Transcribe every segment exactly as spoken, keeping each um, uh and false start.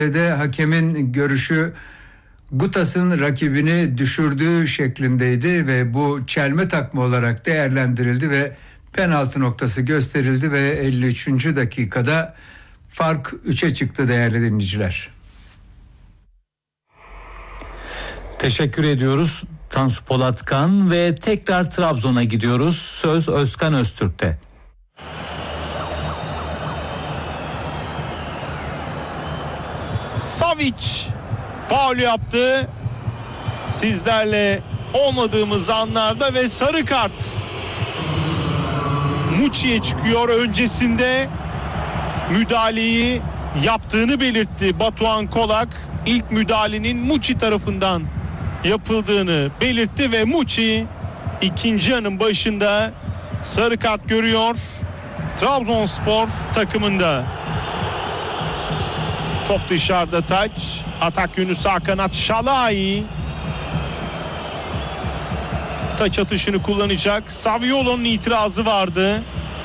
de hakemin görüşü Gutas'ın rakibini düşürdüğü şeklindeydi ve bu çelme takma olarak değerlendirildi ve penaltı noktası gösterildi ve elli üçüncü dakikada fark üçe çıktı değerli dinleyiciler. Teşekkür ediyoruz Tansu Polatkan ve tekrar Trabzon'a gidiyoruz. Söz Özkan Öztürk'te. Savic faul yaptı. Sizlerle olmadığımız anlarda ve sarı kart Muçi'ye çıkıyor. Öncesinde müdahaleyi yaptığını belirtti Batuhan Kolak. İlk müdahalenin Muçi tarafından yapıldığını belirtti ve Muçi ikinci yarının başında sarı kart görüyor Trabzonspor takımında. Top dışarıda, taç. Atak yönü sağ kanat Şalai. Taç atışını kullanacak. Saviolo'nun itirazı vardı.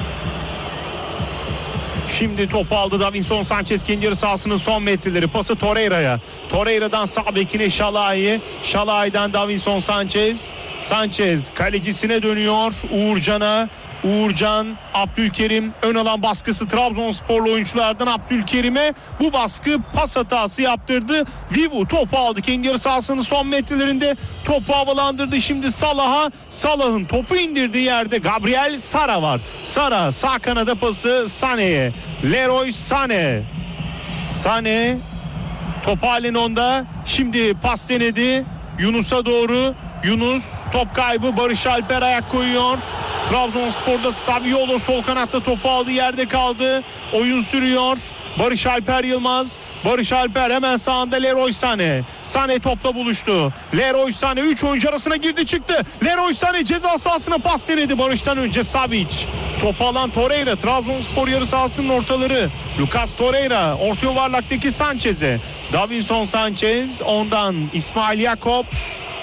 Şimdi topu aldı Davinson Sanchez kendi yarı sahasının son metreleri. Pası Torreira'ya. Torreira'dan sağ bekine Şalai. Şalai'den Davinson Sanchez. Sanchez kalecisine dönüyor. Uğurcan'a. Uğurcan, Abdülkerim ön alan baskısı Trabzonsporlu oyunculardan Abdülkerim'e bu baskı pas hatası yaptırdı. Vivu topu aldı kendi yarı sahasının son metrelerinde, topu havalandırdı şimdi Salah'a. Salah'ın topu indirdiği yerde Gabriel Sara var. Sara sağ kanada pası Sané'ye. Leroy Sané. Sané top halen onda. Şimdi pas denedi Yunus'a doğru. Yunus top kaybı, Barış Alper ayak koyuyor. Trabzonspor'da Saviolo sol kanatta topu aldı, yerde kaldı. Oyun sürüyor. Barış Alper Yılmaz. Barış Alper hemen sağında Leroy Sané. Sané topla buluştu. Leroy Sané üç oyuncu arasına girdi çıktı. Leroy Sané ceza sahasına pas denedi. Barış'tan önce Savic. Topu alan Torreira. Trabzonspor yarı sahasının ortaları. Lucas Torreira orta yuvarlaktaki Sanchez'e. Davinson Sanchez, ondan İsmail Jakobs.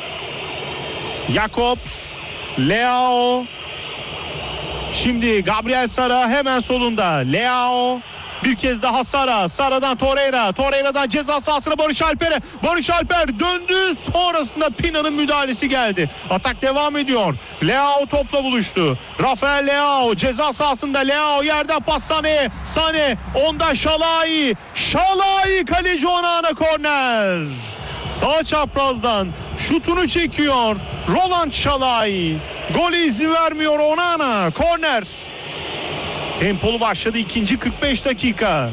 Jakobs. Leao. Şimdi Gabriel Sara hemen solunda. Leao. Bir kez daha Sara. Sara'dan Torreira. Torreira'dan ceza sahasına Barış Alper'e. Barış Alper döndü. Sonrasında Pina'nın müdahalesi geldi. Atak devam ediyor. Leao topla buluştu. Rafael Leao ceza sahasında. Leao yerden pas Sané'ye. Sané onda Şalai. Şalai kaleci Onana korner. Sağ çaprazdan şutunu çekiyor Roland Şalai. Golü izin vermiyor Onana. Korner. Tempolu başladı ikinci kırk beş dakika.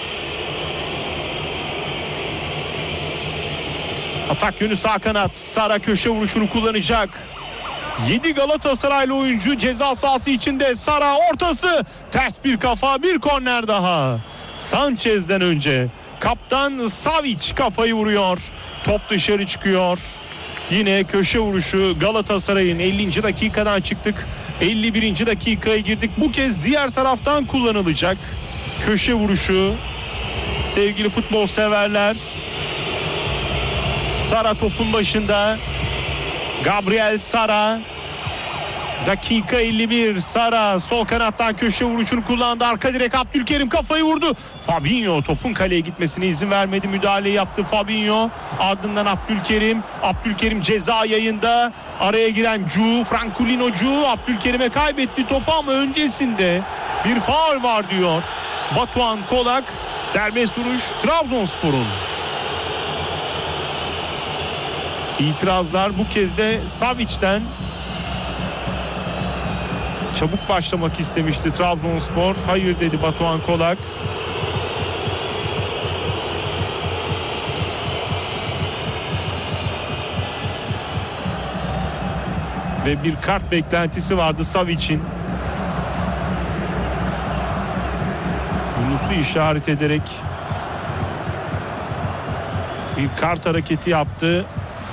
Atak yönü sağ kanat. Sara köşe vuruşunu kullanacak. yedi Galatasaraylı oyuncu ceza sahası içinde. Sara ortası. Ters bir kafa, bir korner daha. Sanchez'den önce kaptan Savic kafayı vuruyor. Top dışarı çıkıyor. Yine köşe vuruşu Galatasaray'ın. ellinci dakikadan çıktık. elli birinci dakikaya girdik. Bu kez diğer taraftan kullanılacak köşe vuruşu. Sevgili futbol severler. Sara topun başında. Gabriel Sara. Dakika elli bir. Sara sol kanattan köşe vuruşunu kullandı. Arka direk Abdülkerim kafayı vurdu. Fabinho topun kaleye gitmesine izin vermedi. Müdahale yaptı Fabinho. Ardından Abdülkerim. Abdülkerim ceza yayında. Araya giren Cu. Franculino Cu. Abdülkerim'e kaybetti topu ama öncesinde bir faul var diyor Batuhan Kolak. Serbest vuruş Trabzonspor'un. İtirazlar bu kez de Savic'ten. Çabuk başlamak istemişti Trabzonspor. Hayır dedi Batuhan Kolak. Ve bir kart beklentisi vardı Savic'in. Yunus'u işaret ederek bir kart hareketi yaptı.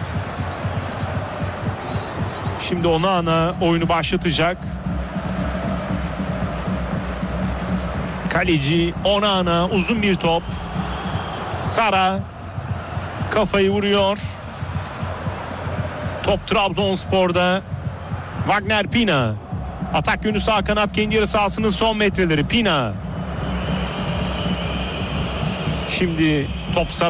Şimdi Onana oyunu başlatacak. Kaleci Onana, uzun bir top. Sara kafayı vuruyor. Top Trabzonspor'da. Wagner Pina. Atak yönü sağ kanat, kendi yarı sahasının son metreleri. Pina. Şimdi Top